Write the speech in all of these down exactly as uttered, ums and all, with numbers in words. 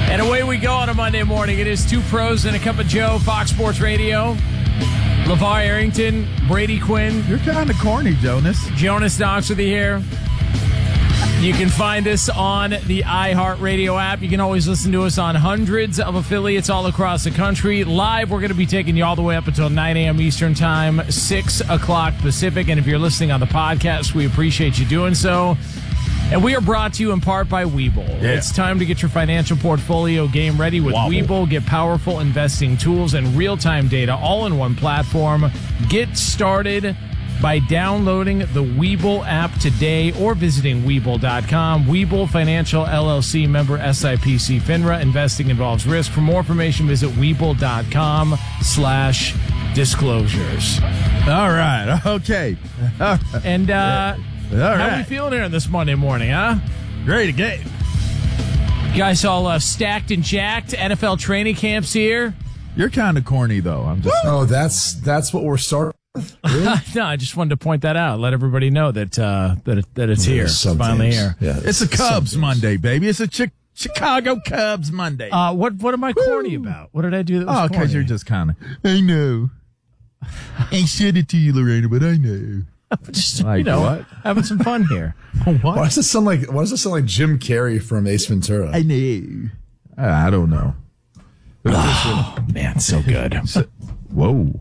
And away we go on a Monday morning. It is Two Pros and a Cup of Joe, Fox Sports Radio. LeVar Arrington, Brady Quinn. You're kind of corny, Jonas. Jonas Knox with you here. You can find us on the iHeartRadio app. You can always listen to us on hundreds of affiliates all across the country. Live, we're going to be taking you all the way up until nine a.m. Eastern Time, six o'clock Pacific. And if you're listening on the podcast, we appreciate you doing so. And we are brought to you in part by Webull. Yeah. It's time to get your financial portfolio game ready with Wobble. Webull. Get powerful investing tools and real-time data all in one platform. Get started by downloading the Webull app today or visiting Webull dot com. Webull Financial L L C, member S I P C FINRA. Investing involves risk. For more information, visit Webull dot com slash disclosures. All right. Okay. All right. And, uh... All right. How are we feeling here this Monday morning, huh? Great game. You guys all uh, stacked and jacked. N F L training camps here. You're kind of corny, though. I'm just. Oh, that's that's what we're starting. Really? No, I just wanted to point that out. Let everybody know that uh, that it, that it's here. It's finally here. Yeah, it's, it's a Cubs Monday, baby. It's a Ch- Chicago Cubs Monday. Uh, what what am I corny Woo! about? What did I do that was Oh, because you're just kind of. I know. Ain't said it to you, Lorena, but I know. Just, like, you know, what? Having some fun here. What? Why does this sound like? Why does this sound like Jim Carrey from Ace Ventura? I know. I don't know. Oh, man, so good. Whoa.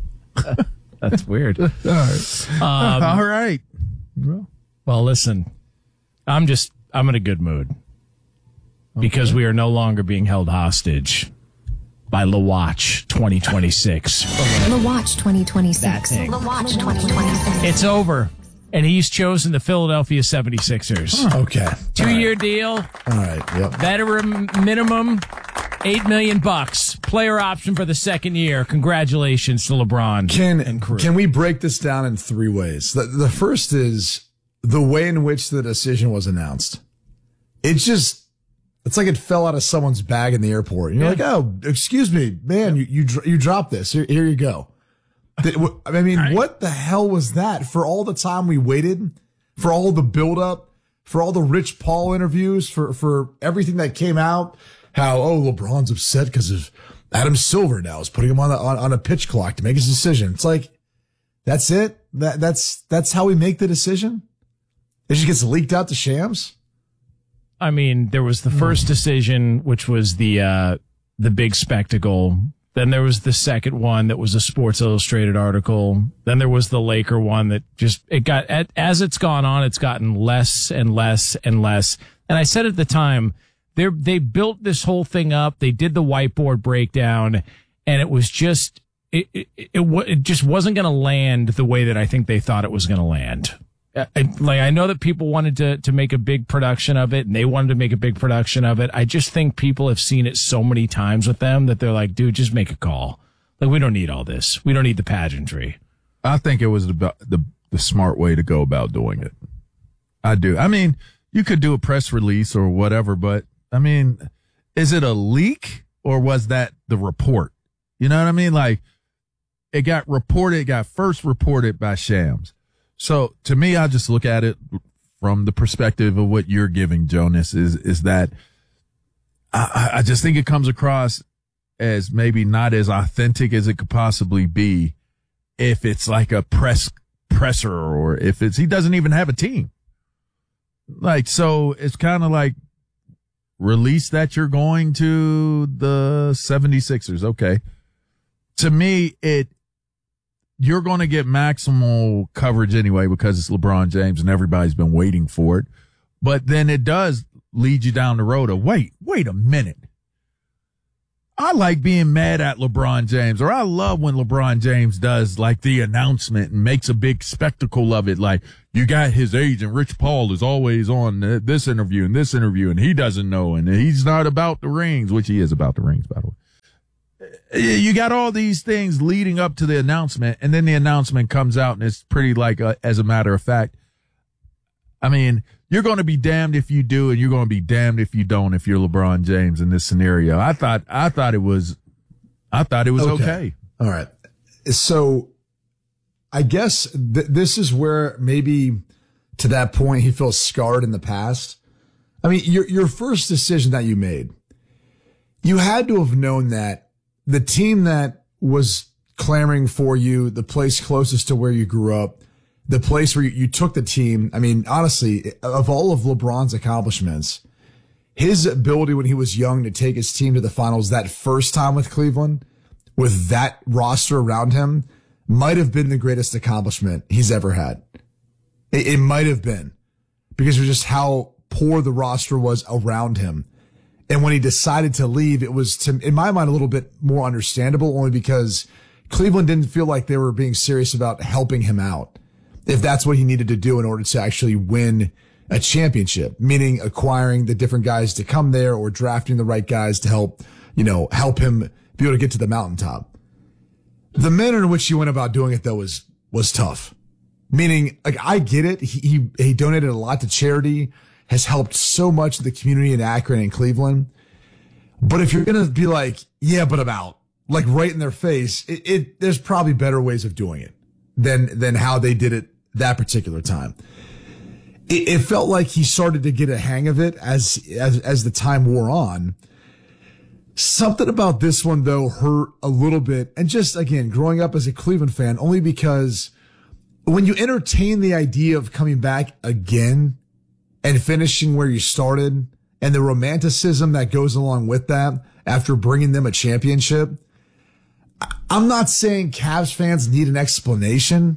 That's weird. All right. Um, All right. Well, well, listen, I'm just, I'm in a good mood because okay. we are no longer being held hostage by LaWatch twenty twenty-six. LaWatch twenty twenty-six. LaWatch twenty twenty-six. It's over, and he's chosen the Philadelphia seventy-sixers. Oh, okay. Two-year right. deal. All right. Yep. Veteran minimum. Eight million bucks. Player option for the second year. Congratulations to LeBron can, and crew. Can we break this down in three ways? The, the first is the way in which the decision was announced. It just, it's like it fell out of someone's bag in the airport. And you're yeah. like, oh, excuse me, man, yeah. you, you, you dropped this. Here, here you go. The, I mean, right. what the hell was that? For all the time we waited, for all the buildup, for all the Rich Paul interviews, for, for everything that came out, how, oh, LeBron's upset because of Adam Silver now is putting him on a, on, on a pitch clock to make his decision. It's like, that's it? That, that's, that's how we make the decision? It just gets leaked out to Shams? I mean, there was the first decision, which was the, uh, the big spectacle. Then there was the second one that was a Sports Illustrated article. Then there was the Laker one that just, it got, as it's gone on, it's gotten less and less and less. And I said at the time, They they built this whole thing up. They did the whiteboard breakdown, and it was just it it, it, it just wasn't going to land the way that I think they thought it was going to land. I, like I know that people wanted to to make a big production of it, and they wanted to make a big production of it. I just think people have seen it so many times with them that they're like, dude, just make a call. Like we don't need all this. We don't need the pageantry. I think it was the the the smart way to go about doing it. I do. I mean, you could do a press release or whatever, but. I mean, is it a leak or was that the report? You know what I mean? Like, it got reported, it got first reported by Shams. So to me, I just look at it from the perspective of what you're giving, Jonas, is, is that I, I just think it comes across as maybe not as authentic as it could possibly be if it's like a press presser or if it's, he doesn't even have a team. Like, so it's kind of like, release that you're going to the seventy-sixers. Okay. To me, it, you're going to get maximal coverage anyway because it's LeBron James and everybody's been waiting for it. But then it does lead you down the road of, wait, wait a minute. I like being mad at LeBron James, or I love when LeBron James does like the announcement and makes a big spectacle of it. Like, you got his agent, Rich Paul, is always on this interview and this interview, and he doesn't know, and he's not about the rings, which he is about the rings, by the way. You got all these things leading up to the announcement, and then the announcement comes out, and it's pretty like, a, as a matter of fact, I mean, you're going to be damned if you do, and you're going to be damned if you don't. If you're LeBron James in this scenario, I thought, I thought it was, I thought it was okay. okay. All right. So I guess th- this is where maybe to that point he feels scarred in the past. I mean, your your first decision that you made, you had to have known that the team that was clamoring for you, the place closest to where you grew up, the place where you, you took the team. I mean, honestly, of all of LeBron's accomplishments, his ability when he was young to take his team to the finals that first time with Cleveland, with that roster around him, might have been the greatest accomplishment he's ever had. It, it might have been because of just how poor the roster was around him. And when he decided to leave, it was, to, in my mind, a little bit more understandable, only because Cleveland didn't feel like they were being serious about helping him out, if that's what he needed to do in order to actually win a championship, meaning acquiring the different guys to come there or drafting the right guys to help, you know, help him be able to get to the mountaintop. The manner in which he went about doing it, though, was, was tough. Meaning, like, I get it. He, he, he donated a lot to charity, has helped so much of the community in Akron and Cleveland. But if you're going to be like, yeah, but I'm out, like right in their face, it, it, there's probably better ways of doing it than, than how they did it that particular time. It, it felt like he started to get a hang of it as, as, as the time wore on. Something about this one, though, hurt a little bit. And just, again, growing up as a Cleveland fan, only because when you entertain the idea of coming back again and finishing where you started and the romanticism that goes along with that after bringing them a championship, I'm not saying Cavs fans need an explanation,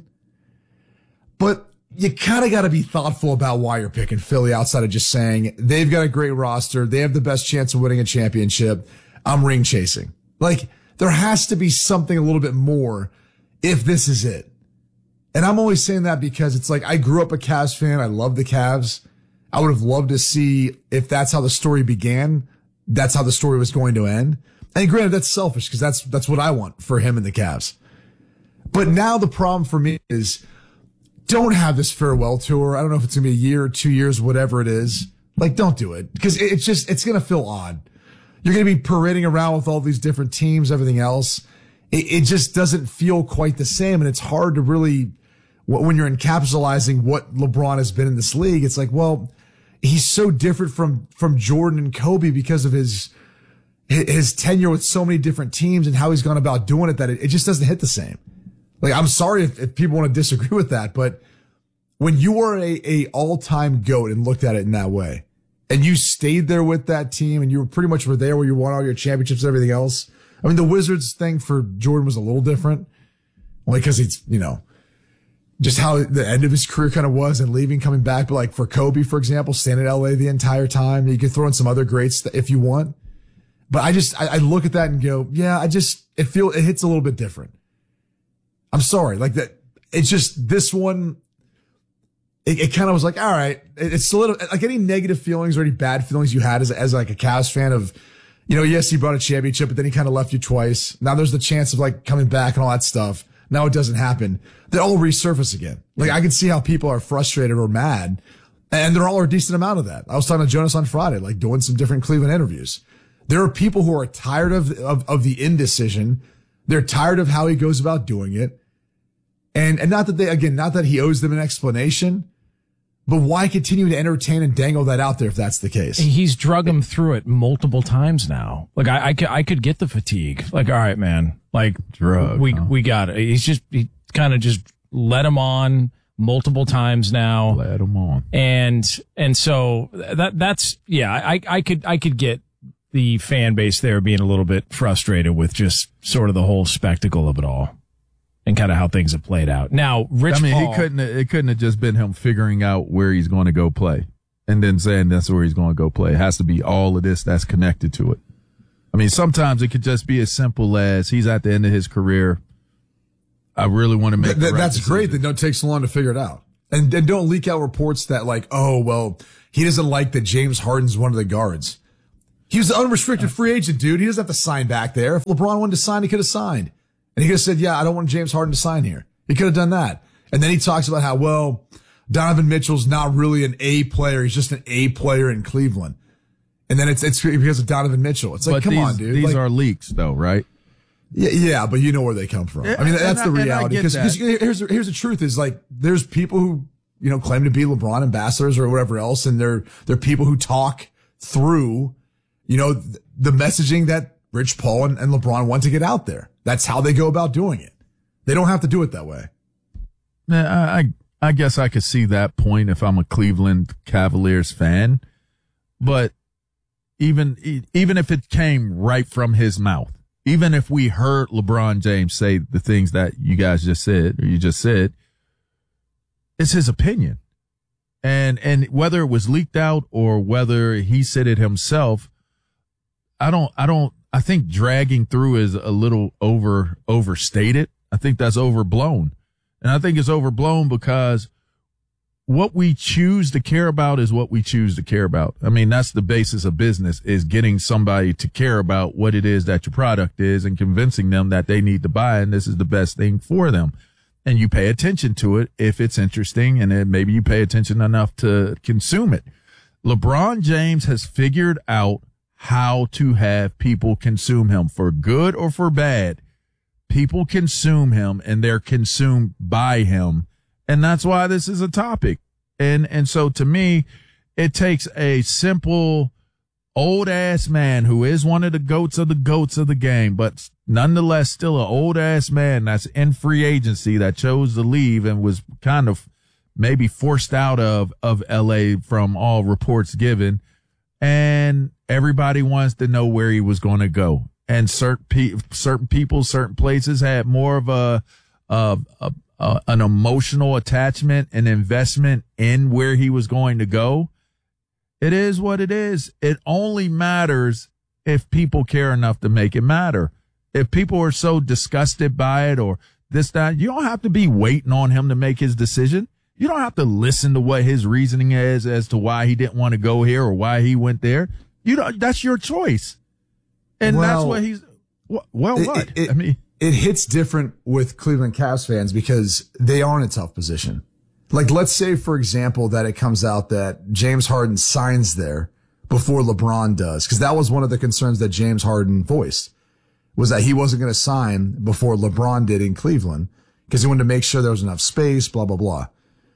but you kind of got to be thoughtful about why you're picking Philly outside of just saying they've got a great roster. They have the best chance of winning a championship. I'm ring chasing. Like, there has to be something a little bit more if this is it. And I'm always saying that because it's like, I grew up a Cavs fan. I love the Cavs. I would have loved to see if that's how the story began, that's how the story was going to end. And granted, that's selfish because that's, that's what I want for him and the Cavs. But now the problem for me is don't have this farewell tour. I don't know if it's going to be a year or two years, whatever it is. Like, don't do it because it's just, it's going to feel odd. You're going to be parading around with all these different teams, everything else. It, it just doesn't feel quite the same. And it's hard to really, when you're encapsulating what LeBron has been in this league, it's like, well, he's so different from, from Jordan and Kobe because of his, his tenure with so many different teams and how he's gone about doing it that it, it just doesn't hit the same. Like, I'm sorry if, if people want to disagree with that, but when you are a, a all-time GOAT and looked at it in that way, and you stayed there with that team and you were pretty much were there where you won all your championships and everything else. I mean, the Wizards thing for Jordan was a little different, only because he's, you know, just how the end of his career kind of was and leaving, coming back. But like for Kobe, for example, staying in L A the entire time, you could throw in some other greats if you want. But I just, I, I look at that and go, yeah, I just, it feel, it hits a little bit different. I'm sorry. Like that. It's just this one. It, it kind of was like, all right, it, it's solid. Like any negative feelings or any bad feelings you had as, as like a Cavs fan of, you know, yes, he brought a championship, but then he kind of left you twice. Now there's the chance of like coming back and all that stuff. Now it doesn't happen. They all resurface again. Like I can see how people are frustrated or mad, and there all are a decent amount of that. I was talking to Jonas on Friday, like doing some different Cleveland interviews. There are people who are tired of, of, of the indecision. They're tired of how he goes about doing it. And, and not that they, again, not that he owes them an explanation, but why continue to entertain and dangle that out there if that's the case? He's drug him through it multiple times now. Like I, I could, I could get the fatigue. Like, all right, man, like drug, we, huh? we got it. He's just, he kind of just let him on multiple times now. Let him on. And, and so that, that's, yeah, I, I could, I could get the fan base there being a little bit frustrated with just sort of the whole spectacle of it all. And kind of how things have played out. Now, Rich I mean, Paul, he couldn't. It couldn't have just been him figuring out where he's going to go play, and then saying that's where he's going to go play. It has to be all of this that's connected to it. I mean, sometimes it could just be as simple as he's at the end of his career. I really want to make. Th- the right that's decision. great. That don't take so long to figure it out, and and don't leak out reports that like, oh well, he doesn't like that James Harden's one of the guards. He was an unrestricted free agent, dude. He doesn't have to sign back there. If LeBron wanted to sign, he could have signed. And he could have said, yeah, I don't want James Harden to sign here. He could have done that. And then he talks about how, well, Donovan Mitchell's not really an A player. He's just an A player in Cleveland. And then it's it's because of Donovan Mitchell. It's like, But come these, on, dude. These like, are leaks, though, right? yeah, yeah, but you know where they come from. I mean, that's And the I- and I reality. get Because that. here's, here's the truth is like, there's people who, you know, claim to be LeBron ambassadors or whatever else. And they're, they're people who talk through you know, th- the messaging that Rich Paul and, and LeBron want to get out there. That's how they go about doing it. They don't have to do it that way. Yeah, I, I I guess I could see that point if I'm a Cleveland Cavaliers fan, but even even if it came right from his mouth, even if we heard LeBron James say the things that you guys just said or you just said, it's his opinion, and and whether it was leaked out or whether he said it himself, I don't I don't I think dragging through is a little over overstated. I think that's overblown. And I think it's overblown because what we choose to care about is what we choose to care about. I mean, that's the basis of business, is getting somebody to care about what it is that your product is and convincing them that they need to buy and this is the best thing for them. And you pay attention to it if it's interesting, and then maybe you pay attention enough to consume it. LeBron James has figured out how to have people consume him, for good or for bad. People consume him and they're consumed by him. And that's why this is a topic. And, and so to me, it takes a simple old ass man who is one of the goats of the goats of the game, but nonetheless still an old ass man that's in free agency that chose to leave and was kind of maybe forced out of, of L A from all reports given. And everybody wants to know where he was going to go. And certain pe- certain people, certain places had more of a, a, a, a an emotional attachment and investment in where he was going to go. It is what it is. It only matters if people care enough to make it matter. If people are so disgusted by it or this, that, you don't have to be waiting on him to make his decision. You don't have to listen to what his reasoning is as to why he didn't want to go here or why he went there. You don't, that's your choice. And well, that's what he's, well, it, what? It, it, I mean, it hits different with Cleveland Cavs fans because they are in a tough position. Like, let's say, for example, that it comes out that James Harden signs there before LeBron does, because that was one of the concerns that James Harden voiced, was that he wasn't going to sign before LeBron did in Cleveland because he wanted to make sure there was enough space, blah, blah, blah.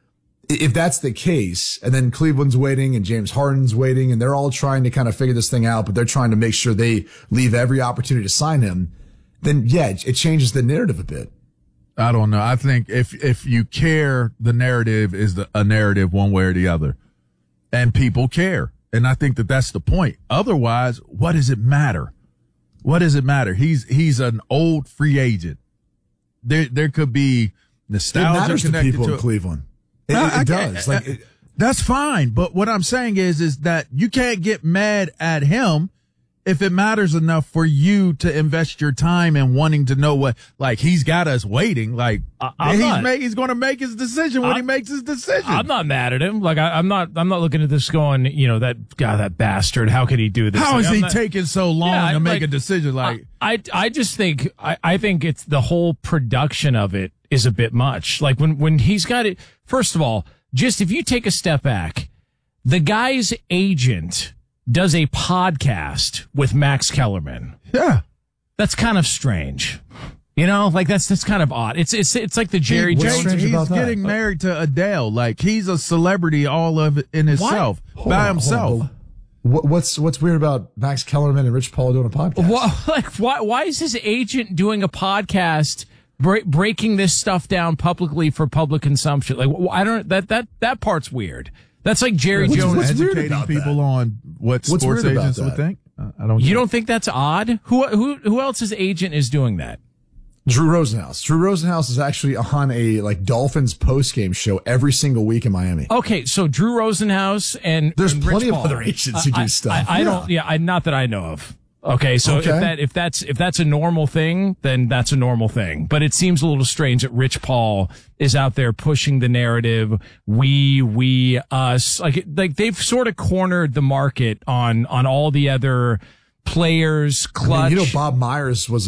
If that's the case, and then Cleveland's waiting and James Harden's waiting and they're all trying to kind of figure this thing out, but they're trying to make sure they leave every opportunity to sign him, then yeah, it changes the narrative a bit. I don't know. I think if, if you care, the narrative is the, a narrative one way or the other, and people care. And I think that that's the point. Otherwise, what does it matter? What does it matter? He's, he's an old free agent. There, there could be nostalgia it matters connected to people to in Cleveland. It, I, it, I, it does. I, like, it, that's fine. But what I'm saying is, is that you can't get mad at him if it matters enough for you to invest your time in wanting to know what, like, he's got us waiting. Like, I, he's not, make, he's going to make his decision when I, he makes his decision. I'm not mad at him. Like, I, I'm not, I'm not looking at this going, you know, that God, that bastard. How could he do this? How like, is I'm he not, taking so long yeah, to make like, a decision? Like, I, I, I just think, I, I think it's the whole production of it is a bit much. Like when, when he's got it, first of all, just if you take a step back, the guy's agent does a podcast with Max Kellerman. yeah, that's kind of strange. You know, like that's that's kind of odd. It's it's it's like the Jerry What's Jones. strange he's about that? getting married to Adele. Like, he's a celebrity all of it in himself, Hold by on, himself. hold on. What, what's what's weird about Max Kellerman and Rich Paul doing a podcast? Why, like why why is his agent doing a podcast bre- breaking this stuff down publicly for public consumption? Like, I don't that that that part's weird. That's like Jerry What's- Jones. what's weird Educating about people that? on what What's sports weird about agents that? would think. Uh, I don't. You know. don't think that's odd? Who who who else's agent is doing that? Drew Rosenhaus. Drew Rosenhaus is actually on a like Dolphins post game show every single week in Miami. Okay, so Drew Rosenhaus and There's and plenty Rich of Paul. other agents who do I, stuff. I, I Yeah. don't. Yeah, I, not that I know of. Okay, so Okay. if that if that's if that's a normal thing, then that's a normal thing. But it seems a little strange that Rich Paul is out there pushing the narrative. We, we, us. Like like they've sort of cornered the market on on all the other players. Clutch. I mean, you know, Bob Myers was